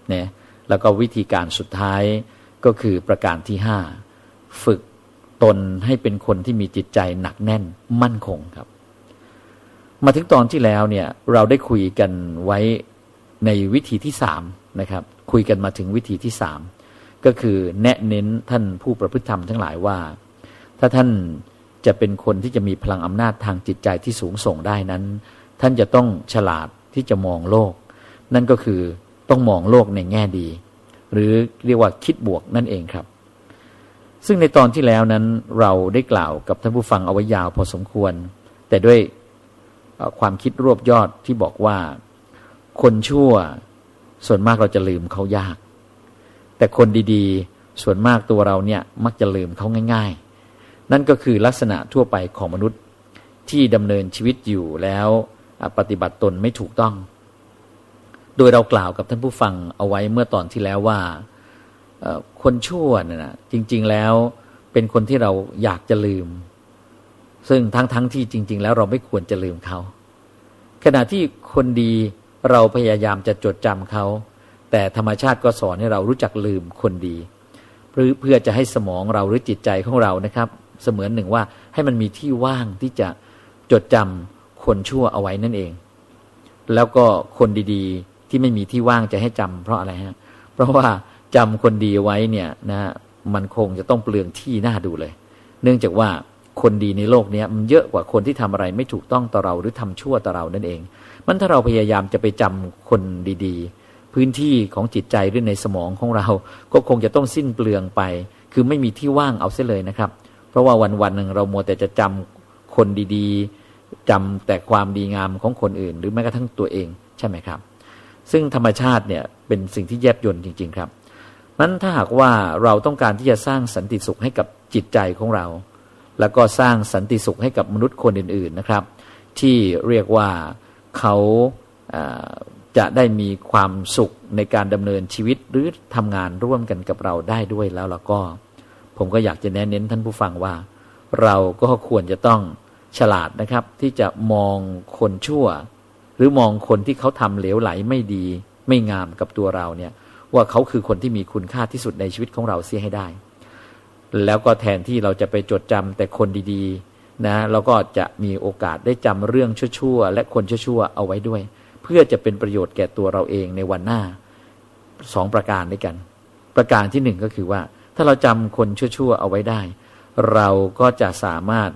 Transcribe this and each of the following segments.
เนี่ยแล้วก็วิธีการสุดท้ายก็คือประการที่5ฝึกตนให้เป็นคนที่มีจิตใจหนักแน่นมั่นคงครับมาถึงตอนที่แล้วเนี่ยเราได้คุยกันไว้ในวิธีที่3นะครับคุยกันมาถึงวิธีที่3ก็คือแนะเน้นท่านผู้ประพฤติธรรมทั้งหลายว่าถ้าท่านจะเป็นคนที่จะมีพลังอำนาจทางจิตใจที่สูงส่งได้นั้นท่านจะต้องฉลาดที่จะมองโลกนั่นก็คือต้องมองโลกในแง่ดีหรือเรียกว่าคิดบวกนั่นเองครับซึ่งในตอนที่แล้วนั้นเราได้กล่าวกับท่านผู้ฟังเอาไว้ยาวพอสมควรแต่ด้วยความคิดรวบยอดที่บอกว่าคนชั่วส่วนมากเราจะลืมเขายากแต่คนดีๆส่วนมากตัวเราเนี่ยมักจะลืมเขาง่ายๆนั่นก็คือลักษณะทั่วไปของมนุษย์ที่ดำเนินชีวิตอยู่แล้วปฏิบัติตนไม่ถูกต้องโดยเรากล่าวกับท่านผู้ฟังเอาไว้เมื่อตอนที่แล้วว่าคนชั่วเนี่ยนะจริงๆแล้วเป็นคนที่เราอยากจะลืมซึ่งทั้งที่จริงๆแล้วเราไม่ควรจะลืมเขาขณะที่คนดีเราพยายามจะจดจำเขาแต่ธรรมชาติก็สอนให้เรารู้จักลืมคนดีเพื่อจะให้สมองเราหรือจิตใจของเรานะครับเสมือนหนึ่งว่าให้มันมีที่ว่างที่จะจดจำคนชั่วเอาไว้นั่นเองแล้วก็คนดีๆที่ไม่มีที่ว่างจะให้จำเพราะอะไรฮะเพราะว่าจำคนดีไว้เนี่ยนะมันคงจะต้องเปลืองที่น่าดูเลยเนื่องจากว่าคนดีในโลกนี้มันเยอะกว่าคนที่ทำอะไรไม่ถูกต้องต่อเราหรือทำชั่วต่อเรานั่นเองมันถ้าเราพยายามจะไปจำคนดีๆพื้นที่ของจิตใจหรือในสมองของเราก็คงจะต้องสิ้นเปลืองไปคือไม่มีที่ว่างเอาเสียเลยนะครับเพราะว่าวันๆหนึ่งเรามัวแต่จะจำคนดีๆจำแต่ความดีงามของคนอื่นหรือแม้กระทั่งตัวเองใช่ไหมครับซึ่งธรรมชาติเนี่ยเป็นสิ่งที่แยบยลจริงๆครับนั้นถ้าหากว่าเราต้องการที่จะสร้างสันติสุขให้กับจิตใจของเราแล้วก็สร้างสันติสุขให้กับมนุษย์คนอื่นๆนะครับที่เรียกว่าเขาจะได้มีความสุขในการดำเนินชีวิตหรือทำงานร่วมกันกับเราได้ด้วยแล้วก็ผมก็อยากจะแนะเน้นท่านผู้ฟังว่าเราก็ควรจะต้องฉลาดนะครับที่จะมองคนชั่วหรือมองคนที่เขาทำเหลวไหลไม่ดีไม่งามกับตัวเราเนี่ยว่าเขาคือคนที่มีคุณค่าที่สุดในชีวิตของเราเสียให้ได้แล้วก็แทนที่เราจะไปจดจำแต่คนดีๆนะเราก็จะมีโอกาสได้จำเรื่องชั่วๆและคนชั่วๆเอาไว้ด้วยเพื่อจะเป็นประโยชน์แก่ตัวเราเองในวันหน้า2ประการด้วยกันประการที่1ก็คือว่าถ้าเราจำคนชั่วๆเอาไว้ได้เราก็จะสามารถ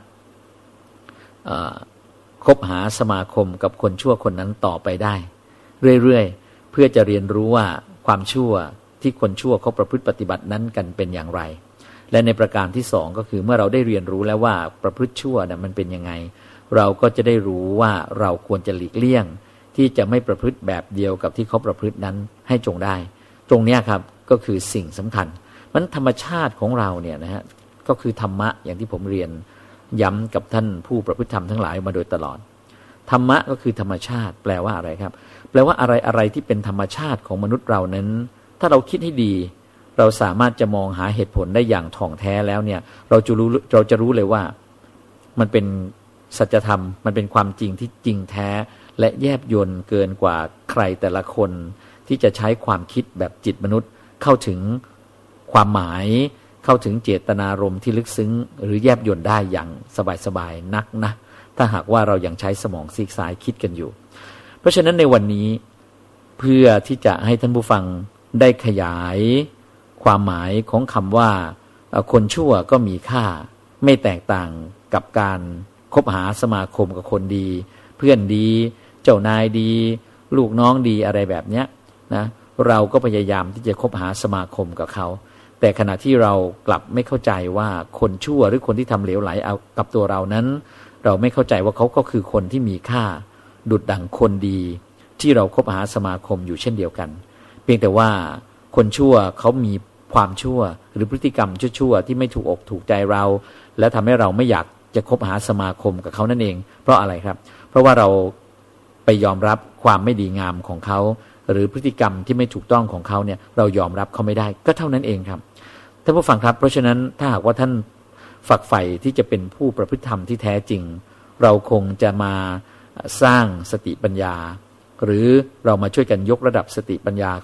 คบหาสมาคมกับคนชั่วคนนั้นต่อไปได้เรื่อยๆเพื่อจะเรียนรู้ว่าความชั่วที่คนชั่วเขาประพฤติปฏิบัตินั้นกันเป็นอย่างไรและในประการที่2ก็คือเมื่อเราได้เรียนรู้แล้วว่าประพฤติชั่วเนี่ยมันเป็นยังไงเราก็จะได้รู้ว่าเราควรจะหลีกเลี่ยงที่จะไม่ประพฤติแบบเดียวกับที่เขาประพฤตินั้นให้จงได้ตรงนี้ครับก็คือสิ่งสำคัญมันธรรมชาติของเราเนี่ยนะฮะก็คือธรรมะอย่างที่ผมเรียนย้ำกับท่านผู้ประพฤติธรรมทั้งหลายมาโดยตลอดธรรมะก็คือธรรมชาติแปลว่าอะไรครับแปลว่าอะไรที่เป็นธรรมชาติของมนุษย์เรานั้นถ้าเราคิดให้ดีเราสามารถจะมองหาเหตุผลได้อย่างถ่องแท้แล้วเนี่ยเราจะรู้เลยว่ามันเป็นสัจธรรมมันเป็นความจริงที่จริงแท้และแยบยลเกินกว่าใครแต่ละคนที่จะใช้ความคิดแบบจิตมนุษย์เข้าถึงความหมายเข้าถึงเจตนารมณ์ที่ลึกซึ้งหรือแยบยลได้อย่างสบายๆนักนะถ้าหากว่าเรายังใช้สมองซีกซ้ายคิดกันอยู่เพราะฉะนั้นในวันนี้เพื่อที่จะให้ท่านผู้ฟังได้ขยายความหมายของคำว่าคนชั่วก็มีค่าไม่แตกต่างกับการคบหาสมาคมกับคนดีเพื่อนดีเจ้านายดีลูกน้องดีอะไรแบบเนี้ยนะเราก็พยายามที่จะคบหาสมาคมกับเขาแต่ขณะที่เรากลับไม่เข้าใจว่าคนชั่วหรือคนที่ทำเหลวไหลเอากับตัวเรานั้นเราไม่เข้าใจว่าเขาก็คือคนที่มีค่าดุจดั่งคนดีที่เราคบหาสมาคมอยู่เช่นเดียวกันเพียงแต่ว่าคนชั่วเขามีความชั่วหรือพฤติกรรมชั่วๆที่ไม่ถูกอกถูกใจเราและทำให้เราไม่อยากจะคบหาสมาคมกับเขานั่นเองเพราะอะไรครับเพราะว่าเราไปยอมรับความไม่ดีงามของเขาหรือพฤติกรรมที่ไม่ถูกต้องของเขาเนี่ยเรายอมรับเขาไม่ได้ก็เท่านั้นเองครับท่านผู้ฟังครับเพราะฉะนั้นถ้าหากว่าท่านฝักใฝ่ที่จะเป็นผู้ประพฤติธรรมที่แท้จริงเราคงจะมาสร้างสติปัญญาหรือเรามาช่วยกันยกระดับสติปัญญา